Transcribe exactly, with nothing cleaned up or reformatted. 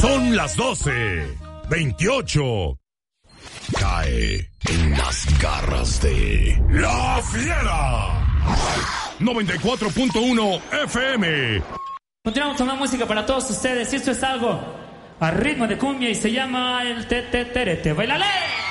Son las doce veintiocho. Cae en las garras de La Fiera. noventa y cuatro punto uno F M. Continuamos con la música para todos ustedes. Y esto es algo a ritmo de cumbia y se llama el te te terete. ¡Bailale!